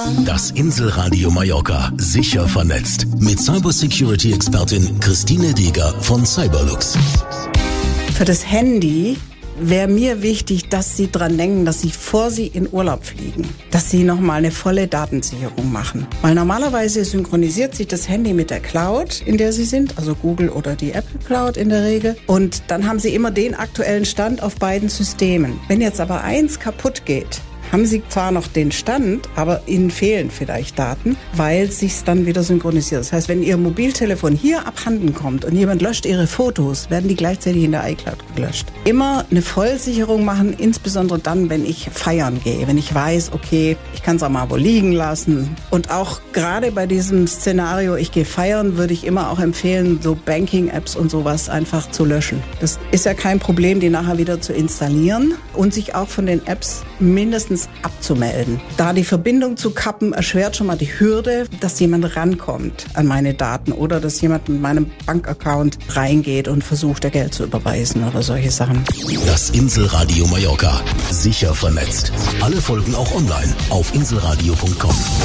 Das Inselradio Mallorca. Sicher vernetzt. Mit Cybersecurity-Expertin Christine Deger von Cyberlux. Für das Handy wäre mir wichtig, dass Sie dran denken, dass Sie, bevor Sie in Urlaub fliegen, dass Sie nochmal eine volle Datensicherung machen. Weil normalerweise synchronisiert sich das Handy mit der Cloud, in der Sie sind, also Google oder die Apple Cloud in der Regel. Und dann haben Sie immer den aktuellen Stand auf beiden Systemen. Wenn jetzt aber eins kaputt geht, haben Sie zwar noch den Stand, aber Ihnen fehlen vielleicht Daten, weil es sich dann wieder synchronisiert. Das heißt, wenn Ihr Mobiltelefon hier abhanden kommt und jemand löscht Ihre Fotos, werden die gleichzeitig in der iCloud gelöscht. Immer eine Vollsicherung machen, insbesondere dann, wenn ich feiern gehe, wenn ich weiß, okay, ich kann es auch mal wo liegen lassen. Und auch gerade bei diesem Szenario, ich gehe feiern, würde ich immer auch empfehlen, so Banking-Apps und sowas einfach zu löschen. Das ist ja kein Problem, die nachher wieder zu installieren und sich auch von den Apps mindestens abzumelden. Da die Verbindung zu kappen erschwert schon mal die Hürde, dass jemand rankommt an meine Daten oder dass jemand mit meinem Bankaccount reingeht und versucht, da Geld zu überweisen oder solche Sachen. Das Inselradio Mallorca. Sicher vernetzt. Alle Folgen auch online auf inselradio.com.